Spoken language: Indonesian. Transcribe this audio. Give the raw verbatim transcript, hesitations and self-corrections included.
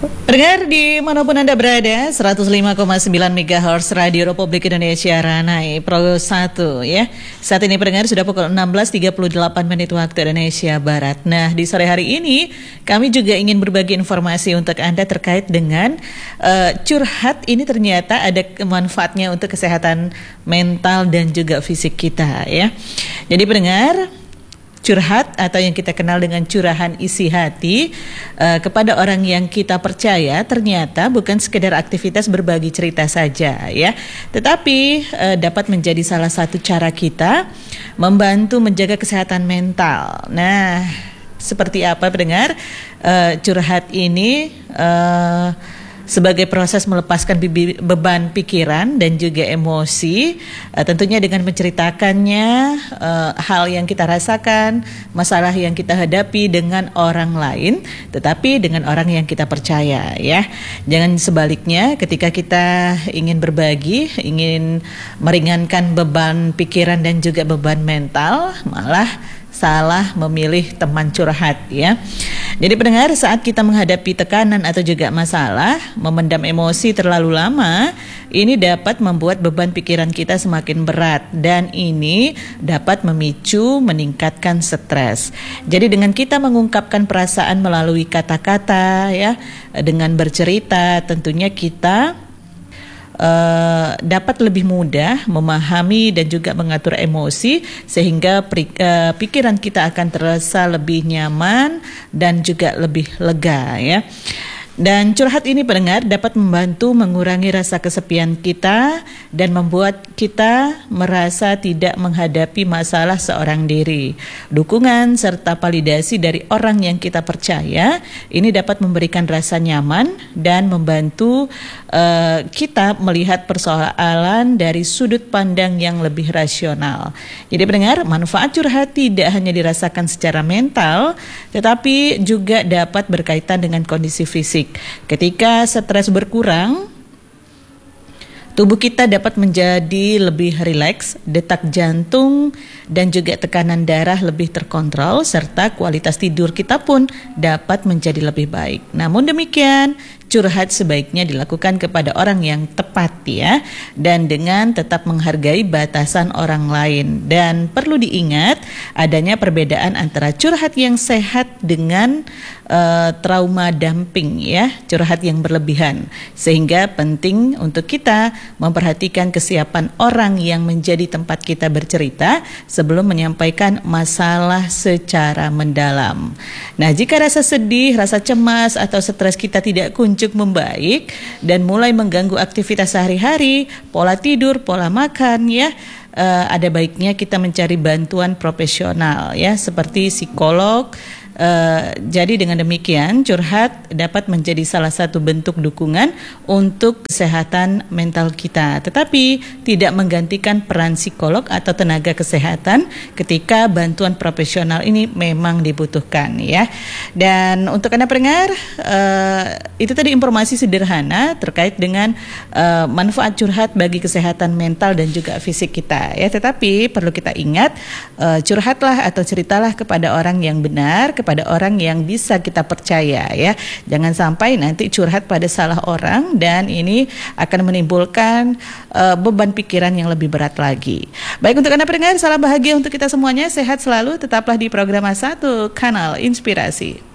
Pendengar dimanapun Anda berada, seratus lima koma sembilan megahertz Radio Republik Indonesia Ranai Pro satu ya. Saat ini pendengar sudah pukul enam belas tiga puluh delapan menit waktu Indonesia Barat. Nah, di sore hari ini kami juga ingin berbagi informasi untuk Anda terkait dengan uh, curhat ini ternyata ada manfaatnya untuk kesehatan mental dan juga fisik kita ya. Jadi pendengar, curhat atau yang kita kenal dengan curahan isi hati uh, kepada orang yang kita percaya ternyata bukan sekedar aktivitas berbagi cerita saja ya, tetapi uh, dapat menjadi salah satu cara kita membantu menjaga kesehatan mental. Nah, seperti apa pendengar? Uh, curhat ini uh, sebagai proses melepaskan beban pikiran dan juga emosi, uh, tentunya dengan menceritakannya uh, hal yang kita rasakan, masalah yang kita hadapi dengan orang lain, tetapi dengan orang yang kita percaya ya. Jangan sebaliknya, ketika kita ingin berbagi, ingin meringankan beban pikiran dan juga beban mental, malah salah memilih teman curhat ya. Jadi pendengar, saat kita menghadapi tekanan atau juga masalah, memendam emosi terlalu lama, ini dapat membuat beban pikiran kita semakin berat dan ini dapat memicu meningkatkan stres. Jadi dengan kita mengungkapkan perasaan melalui kata-kata ya, dengan bercerita, tentunya kita Uh, dapat lebih mudah memahami dan juga mengatur emosi sehingga pri, uh, pikiran kita akan terasa lebih nyaman dan juga lebih lega ya. Dan curhat ini pendengar dapat membantu mengurangi rasa kesepian kita dan membuat kita merasa tidak menghadapi masalah seorang diri. Dukungan serta validasi dari orang yang kita percaya ini dapat memberikan rasa nyaman dan membantu uh, kita melihat persoalan dari sudut pandang yang lebih rasional. Jadi pendengar, manfaat curhat tidak hanya dirasakan secara mental, tetapi juga dapat berkaitan dengan kondisi fisik. Ketika stres berkurang, tubuh kita dapat menjadi lebih rileks, detak jantung dan juga tekanan darah lebih terkontrol, serta kualitas tidur kita pun dapat menjadi lebih baik. Namun demikian, curhat sebaiknya dilakukan kepada orang yang tepat ya, dan dengan tetap menghargai batasan orang lain. Dan perlu diingat adanya perbedaan antara curhat yang sehat dengan uh, trauma dumping ya, curhat yang berlebihan. Sehingga penting untuk kita memperhatikan kesiapan orang yang menjadi tempat kita bercerita sebelum menyampaikan masalah secara mendalam. Nah, jika rasa sedih, rasa cemas atau stres kita tidak kunjung membaik dan mulai mengganggu aktivitas sehari-hari, pola tidur, pola makan ya, uh, ada baiknya kita mencari bantuan profesional ya, seperti psikolog. Uh, jadi dengan demikian curhat dapat menjadi salah satu bentuk dukungan untuk kesehatan mental kita, tetapi tidak menggantikan peran psikolog atau tenaga kesehatan ketika bantuan profesional ini memang dibutuhkan ya. Dan untuk Anda pendengar, uh, itu tadi informasi sederhana terkait dengan uh, manfaat curhat bagi kesehatan mental dan juga fisik kita ya. Tetapi perlu kita ingat, uh, curhatlah atau ceritalah kepada orang yang benar, kepada orang yang bisa kita percaya ya. Jangan sampai nanti curhat pada salah orang dan ini akan menimbulkan uh, beban pikiran yang lebih berat lagi. Baik, untuk Anda pendengar, salam bahagia untuk kita semuanya, sehat selalu, tetaplah di program satu Kanal Inspirasi.